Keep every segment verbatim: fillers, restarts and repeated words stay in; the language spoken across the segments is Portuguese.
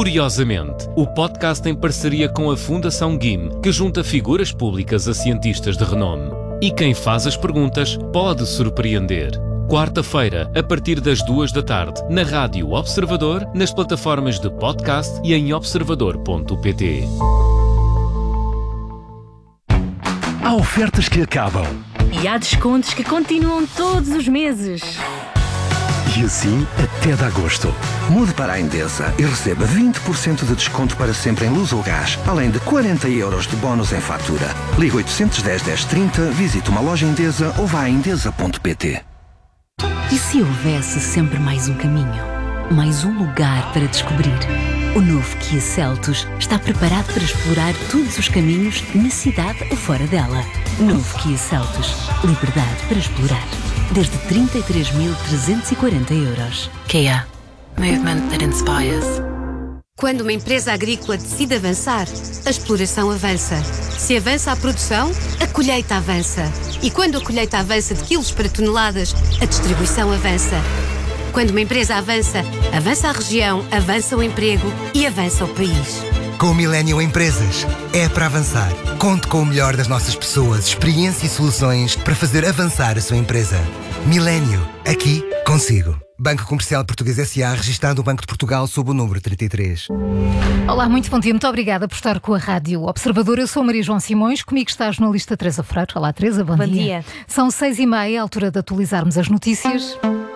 Curiosamente, o podcast em parceria com a Fundação G I M, que junta figuras públicas a cientistas de renome. E quem faz as perguntas pode surpreender. Quarta-feira, a partir das duas da tarde, na Rádio Observador, nas plataformas de podcast e em observador ponto pt. Há ofertas que acabam. E há descontos que continuam todos os meses. E assim até de agosto. Mude para a Endesa e receba vinte por cento de desconto para sempre em luz ou gás, além de quarenta euros de bónus em fatura. Ligue oitocentos e dez, dez trinta, visite uma loja Endesa ou vá a endesa ponto pt. E se houvesse sempre mais um caminho? Mais um lugar para descobrir? O novo Kia Seltos está preparado para explorar todos os caminhos na cidade ou fora dela. Novo Kia Seltos. Liberdade para explorar. Desde trinta e três mil trezentos e quarenta euros. Kia. Movement that inspires. Quando uma empresa agrícola decide avançar, a exploração avança. Se avança a produção, a colheita avança. E quando a colheita avança de quilos para toneladas, a distribuição avança. Quando uma empresa avança, avança a região, avança o emprego e avança o país. Com o Millennium Empresas, é para avançar. Conte com o melhor das nossas pessoas, experiência e soluções para fazer avançar a sua empresa. Millennium, aqui consigo. Banco Comercial Português S A, registado no Banco de Portugal sob o número trinta e três. Olá, muito bom dia, muito obrigada por estar com a Rádio Observador. Eu sou Maria João Simões, comigo está a jornalista Teresa Freire. Olá, Teresa, bom, bom dia. dia. São seis e meia, a altura de atualizarmos as notícias.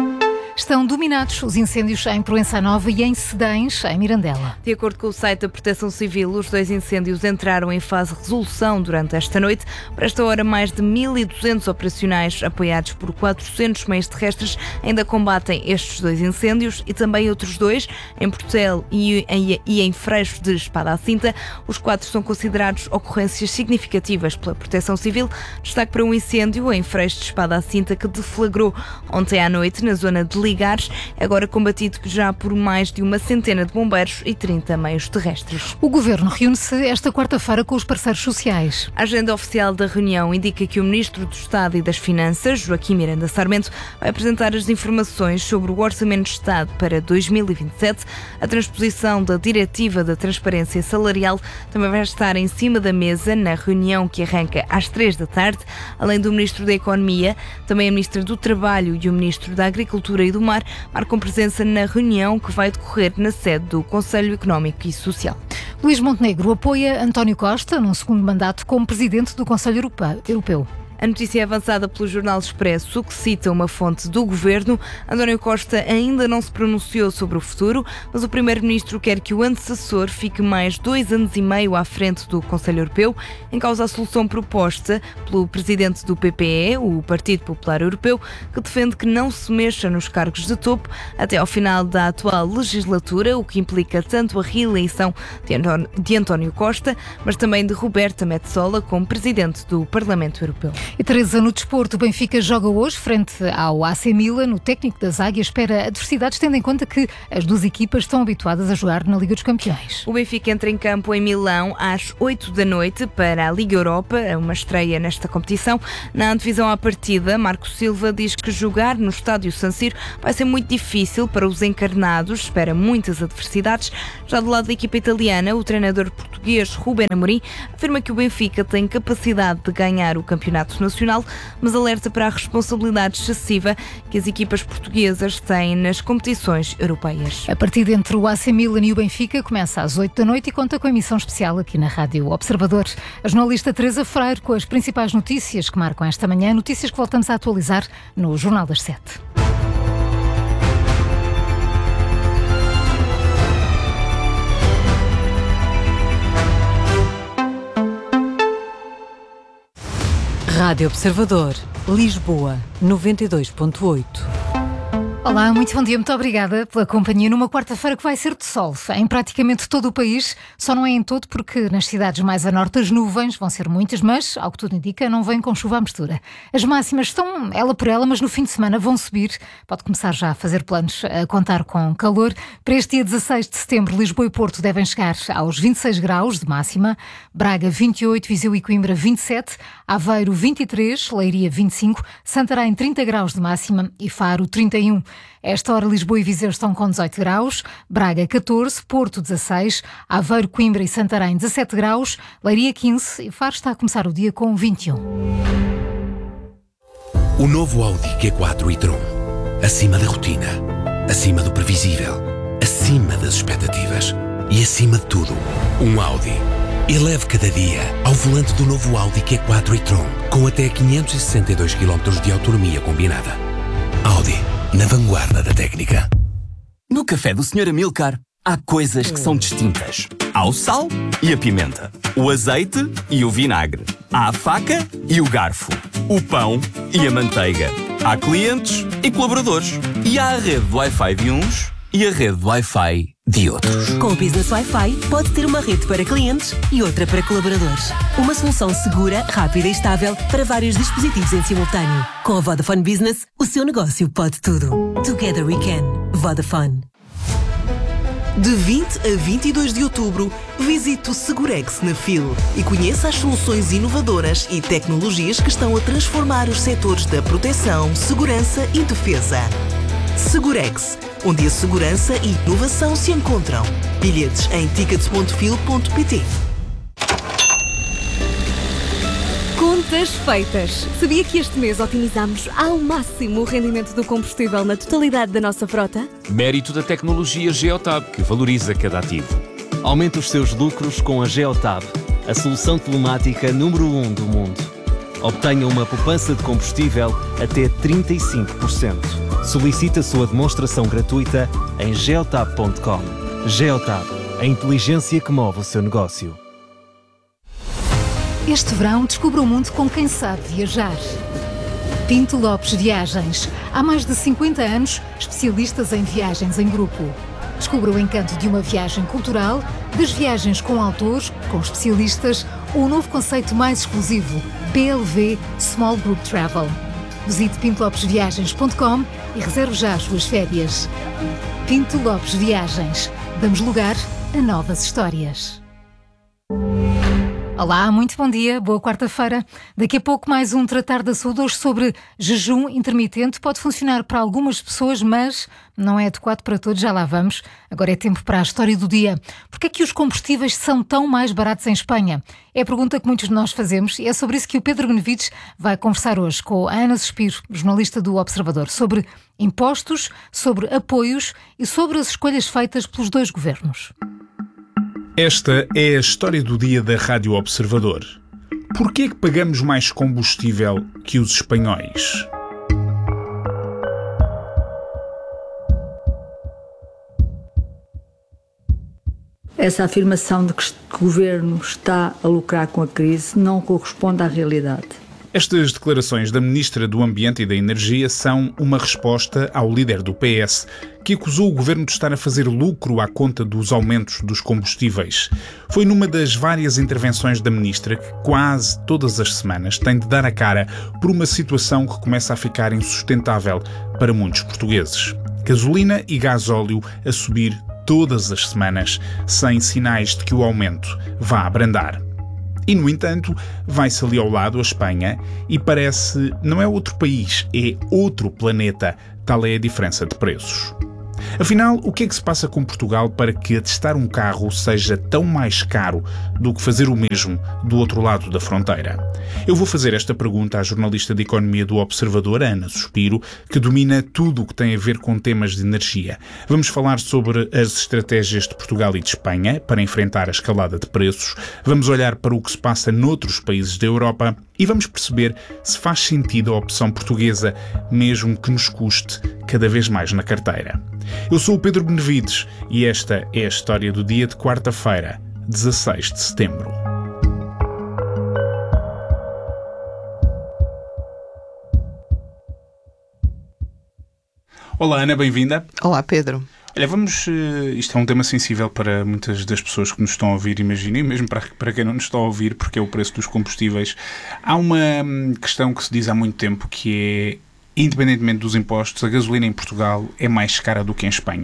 Estão dominados os incêndios em Proença Nova e em Sedães, em Mirandela. De acordo com o site da Proteção Civil, os dois incêndios entraram em fase de resolução durante esta noite. Por esta hora, mais de mil e duzentos operacionais, apoiados por quatrocentos meios terrestres, ainda combatem estes dois incêndios e também outros dois, em Portel e em, e em Freixo de Espada à Cinta. Os quatro são considerados ocorrências significativas pela Proteção Civil. Destaque para um incêndio em Freixo de Espada à Cinta que deflagrou ontem à noite na zona de Ligares, agora combatido já por mais de uma centena de bombeiros e trinta meios terrestres. O Governo reúne-se esta quarta-feira com os parceiros sociais. A agenda oficial da reunião indica que o Ministro do Estado e das Finanças, Joaquim Miranda Sarmento, vai apresentar as informações sobre o Orçamento de Estado para dois mil e vinte e sete. A transposição da Diretiva da Transparência Salarial também vai estar em cima da mesa na reunião que arranca às três da tarde. Além do Ministro da Economia, também a Ministra do Trabalho e o Ministro da Agricultura e do Mar marcam presença na reunião que vai decorrer na sede do Conselho Económico e Social. Luís Montenegro apoia António Costa num segundo mandato como Presidente do Conselho Europeu. A notícia é avançada pelo Jornal Expresso, que cita uma fonte do Governo. António Costa ainda não se pronunciou sobre o futuro, mas o Primeiro-Ministro quer que o antecessor fique mais dois anos e meio à frente do Conselho Europeu. Em causa a solução proposta pelo Presidente do P P E, o Partido Popular Europeu, que defende que não se mexa nos cargos de topo até ao final da atual legislatura, o que implica tanto a reeleição de António Costa, mas também de Roberta Metsola como Presidente do Parlamento Europeu. E Teresa, no desporto, o Benfica joga hoje frente ao A C Milan. O técnico das Águias espera adversidades, tendo em conta que as duas equipas estão habituadas a jogar na Liga dos Campeões. O Benfica entra em campo em Milão às oito da noite para a Liga Europa, uma estreia nesta competição. Na antevisão à partida, Marco Silva diz que jogar no estádio San Siro vai ser muito difícil para os encarnados, espera muitas adversidades. Já do lado da equipa italiana, o treinador português Ruben Amorim afirma que o Benfica tem capacidade de ganhar o campeonato nacional, mas alerta para a responsabilidade excessiva que as equipas portuguesas têm nas competições europeias. A partida entre o A C Milan e o Benfica começa às oito da noite e conta com a emissão especial aqui na Rádio Observador. A jornalista Teresa Freire com as principais notícias que marcam esta manhã, notícias que voltamos a atualizar no Jornal das Sete. Rádio Observador, Lisboa, noventa e dois ponto oito. Olá, muito bom dia, muito obrigada pela companhia numa quarta-feira que vai ser de sol em praticamente todo o país, só não é em todo porque nas cidades mais a norte as nuvens vão ser muitas, mas, ao que tudo indica, não vem com chuva à mistura. As máximas estão ela por ela, mas no fim de semana vão subir, pode começar já a fazer planos a contar com calor. Para este dia dezasseis de setembro, Lisboa e Porto devem chegar aos vinte e seis graus de máxima, Braga vinte e oito, Viseu e Coimbra vinte e sete, Aveiro vinte e três, Leiria vinte e cinco, Santarém trinta graus de máxima e Faro trinta e um. Esta hora Lisboa e Viseu estão com dezoito graus, Braga catorze, Porto dezasseis, Aveiro, Coimbra e Santarém dezasete graus, Leiria quinze e Faro está a começar o dia com vinte e um. O novo Audi Q quatro e-tron. Acima da rotina, acima do previsível, acima das expectativas e acima de tudo, um Audi. Eleve cada dia ao volante do novo Audi Q quatro e-tron com até quinhentos e sessenta e dois quilómetros de autonomia combinada. Audi, na vanguarda da técnica. No café do senhor Amilcar, há coisas que são distintas. Há o sal e a pimenta, o azeite e o vinagre, há a faca e o garfo, o pão e a manteiga. Há clientes e colaboradores. E há a rede de Wi-Fi de uns e a rede de Wi-Fi de outros. Com o Business Wi-Fi, pode ter uma rede para clientes e outra para colaboradores. Uma solução segura, rápida e estável para vários dispositivos em simultâneo. Com a Vodafone Business, o seu negócio pode tudo. Together we can. Vodafone. De vinte a vinte e dois de outubro, visite o Segurex na F I L e conheça as soluções inovadoras e tecnologias que estão a transformar os setores da proteção, segurança e defesa. Segurex, onde a segurança e inovação se encontram. Bilhetes em tickets ponto fil ponto pt. Contas feitas. Sabia que este mês otimizamos ao máximo o rendimento do combustível na totalidade da nossa frota? Mérito da tecnologia Geotab, que valoriza cada ativo. Aumente os seus lucros com a Geotab, a solução telemática número um do mundo. Obtenha uma poupança de combustível até trinta e cinco por cento. Solicite a sua demonstração gratuita em geotab ponto com. Geotab, a inteligência que move o seu negócio. Este verão, descubra o mundo com quem sabe viajar. Pinto Lopes Viagens. Há mais de cinquenta anos, especialistas em viagens em grupo. Descubra o encanto de uma viagem cultural, das viagens com autores, com especialistas, ou o novo conceito mais exclusivo, B L V Small Group Travel. Visite pinto lopes viagens ponto com e reserve já as suas férias. Pinto Lopes Viagens. Damos lugar a novas histórias. Olá, muito bom dia, boa quarta-feira. Daqui a pouco mais um Tratar da Saúde, hoje sobre jejum intermitente. Pode funcionar para algumas pessoas, mas não é adequado para todos, já lá vamos. Agora é tempo para a história do dia. Porquê é que os combustíveis são tão mais baratos em Espanha? É a pergunta que muitos de nós fazemos e é sobre isso que o Pedro Benevides vai conversar hoje com a Ana Suspiro, jornalista do Observador, sobre impostos, sobre apoios e sobre as escolhas feitas pelos dois governos. Esta é a história do dia da Rádio Observador. Porquê é que pagamos mais combustível que os espanhóis? Essa afirmação de que o governo está a lucrar com a crise não corresponde à realidade. Estas declarações da Ministra do Ambiente e da Energia são uma resposta ao líder do P S, que acusou o governo de estar a fazer lucro à conta dos aumentos dos combustíveis. Foi numa das várias intervenções da Ministra que quase todas as semanas tem de dar a cara por uma situação que começa a ficar insustentável para muitos portugueses. Gasolina e gasóleo a subir todas as semanas, sem sinais de que o aumento vá abrandar. E, no entanto, vai-se ali ao lado a Espanha e parece não é outro país, é outro planeta, tal é a diferença de preços. Afinal, o que é que se passa com Portugal para que atestar um carro seja tão mais caro do que fazer o mesmo do outro lado da fronteira? Eu vou fazer esta pergunta à jornalista de Economia do Observador, Ana Suspiro, que domina tudo o que tem a ver com temas de energia. Vamos falar sobre as estratégias de Portugal e de Espanha para enfrentar a escalada de preços, vamos olhar para o que se passa noutros países da Europa e vamos perceber se faz sentido a opção portuguesa, mesmo que nos custe cada vez mais na carteira. Eu sou o Pedro Benevides e esta é a história do dia de quarta-feira, dezasseis de setembro. Olá Ana, bem-vinda. Olá Pedro. Olha, vamos... Isto é um tema sensível para muitas das pessoas que nos estão a ouvir, imagino, e mesmo para, para quem não nos está a ouvir, porque é o preço dos combustíveis. Há uma questão que se diz há muito tempo, que é, independentemente dos impostos, a gasolina em Portugal é mais cara do que em Espanha.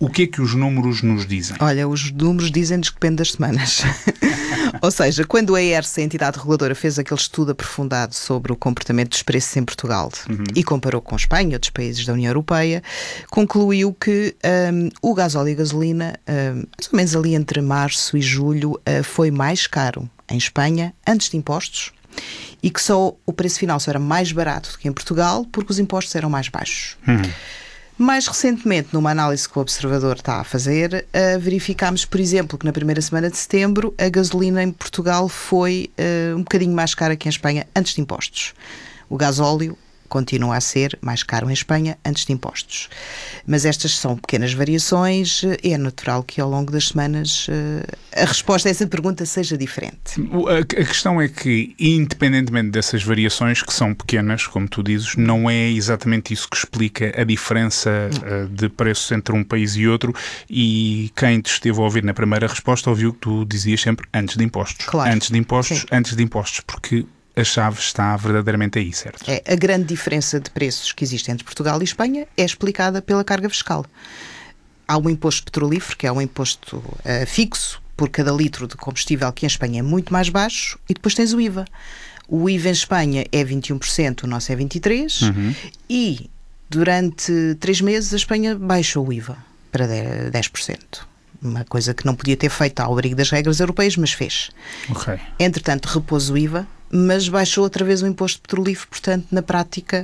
O que é que os números nos dizem? Olha, os números dizem-nos que depende das semanas. Ou seja, quando a ERSA, a entidade reguladora, fez aquele estudo aprofundado sobre o comportamento dos preços em Portugal uhum. e comparou com Espanha e outros países da União Europeia, concluiu que um, o gasóleo e a gasolina, um, mais ou menos ali entre março e julho, uh, foi mais caro em Espanha, antes de impostos, e que só o preço final só era mais barato do que em Portugal, porque os impostos eram mais baixos. Uhum. Mais recentemente, numa análise que o Observador está a fazer, uh, verificámos, por exemplo, que na primeira semana de setembro a gasolina em Portugal foi uh, um bocadinho mais cara que em Espanha, antes de impostos. O gasóleo continua a ser mais caro em Espanha, antes de impostos. Mas estas são pequenas variações e é natural que ao longo das semanas a resposta a essa pergunta seja diferente. A questão é que, independentemente dessas variações, que são pequenas, como tu dizes, não é exatamente isso que explica a diferença de preços entre um país e outro, e quem te esteve a ouvir na primeira resposta ouviu que tu dizias sempre antes de impostos. Claro. Antes de impostos, Sim. antes de impostos, porque a chave está verdadeiramente aí, certo? É, a grande diferença de preços que existe entre Portugal e Espanha é explicada pela carga fiscal. Há um imposto petrolífero, que é um imposto uh, fixo por cada litro de combustível, que em Espanha é muito mais baixo, e depois tens o I V A. O I V A em Espanha é vinte e um por cento, o nosso é vinte e três por cento, uhum. e durante três meses a Espanha baixou o I V A para dez por cento. Uma coisa que não podia ter feito ao abrigo das regras europeias, mas fez. Okay. Entretanto, repôs o I V A, mas baixou outra vez o imposto petrolífero, portanto, na prática,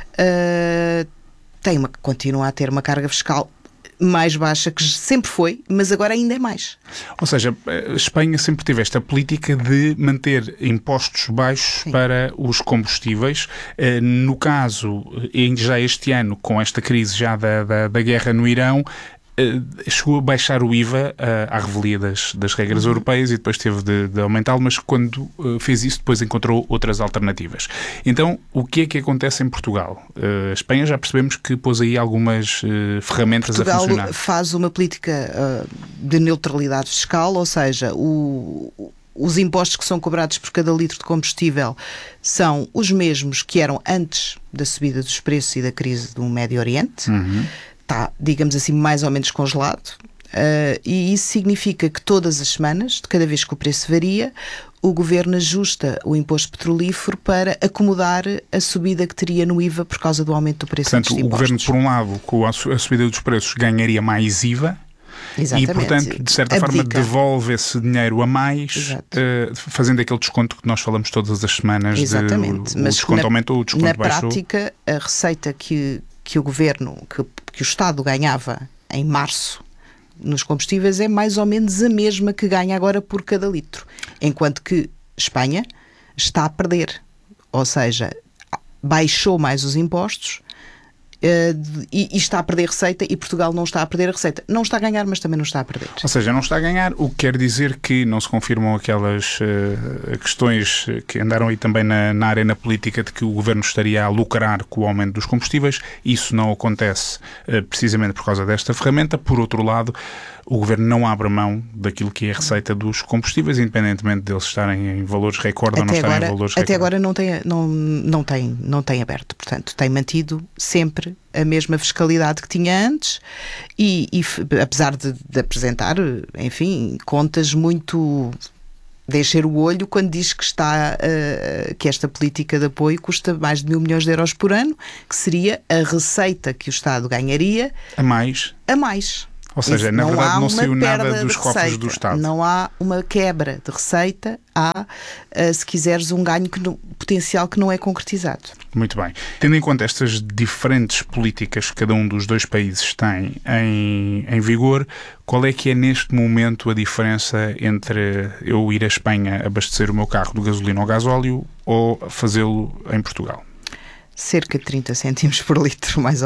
uh, tem uma, continua a ter uma carga fiscal mais baixa, que sempre foi, mas agora ainda é mais. Ou seja, a Espanha sempre teve esta política de manter impostos baixos Sim. para os combustíveis. No caso, já este ano, com esta crise já da, da, da guerra no Irão, chegou a baixar o I V A uh, à revelia das, das regras uhum. europeias e depois teve de, de aumentá-lo, mas quando uh, fez isso depois encontrou outras alternativas. Então, o que é que acontece em Portugal? Uh, a Espanha já percebemos que pôs aí algumas uh, ferramentas Portugal a funcionar. Portugal faz uma política uh, de neutralidade fiscal, ou seja, o... os impostos que são cobrados por cada litro de combustível são os mesmos que eram antes da subida dos preços e da crise do Médio Oriente. Uhum. Está, digamos assim, mais ou menos congelado. Uh, e isso significa que todas as semanas, de cada vez que o preço varia, o Governo ajusta o imposto petrolífero para acomodar a subida que teria no I V A por causa do aumento do preço. Portanto, o Governo, por um lado, com a subida dos preços, ganharia mais I V A. Exatamente. E, portanto, de certa Abdica. forma, devolve esse dinheiro a mais, uh, fazendo aquele desconto que nós falamos todas as semanas. Exatamente. De, o, Mas o desconto na, aumentou, o desconto na baixou. Na prática, a receita que, que o Governo, que, que o Estado ganhava em março nos combustíveis é mais ou menos a mesma que ganha agora por cada litro. Enquanto que Espanha está a perder. Ou seja, baixou mais os impostos, Uh, e, e está a perder receita, e Portugal não está a perder a receita. Não está a ganhar, mas também não está a perder. Ou seja, não está a ganhar, o que quer dizer que não se confirmam aquelas uh, questões que andaram aí também na, na arena política de que o Governo estaria a lucrar com o aumento dos combustíveis. Isso não acontece uh, precisamente por causa desta ferramenta. Por outro lado, o Governo não abre mão daquilo que é a receita dos combustíveis, independentemente deles estarem em valores recorde ou não estarem agora, em valores até recorde. Até agora não tem, não, não, tem, não tem aberto, portanto, tem mantido sempre a mesma fiscalidade que tinha antes e, e apesar de, de apresentar, enfim, contas muito... de encher o olho quando diz que está uh, que esta política de apoio custa mais de mil milhões de euros por ano, que seria a receita que o Estado ganharia a mais. A mais. Ou seja, Isso, na não verdade não saiu nada dos cofres receita. do Estado. Não há uma quebra de receita, há, uh, se quiseres, um ganho que não, potencial que não é concretizado. Muito bem. Tendo em conta estas diferentes políticas que cada um dos dois países tem em, em vigor, qual é que é neste momento a diferença entre eu ir à Espanha abastecer o meu carro do gasolina ou gasóleo ou fazê-lo em Portugal? Cerca de trinta cêntimos por litro, mais ou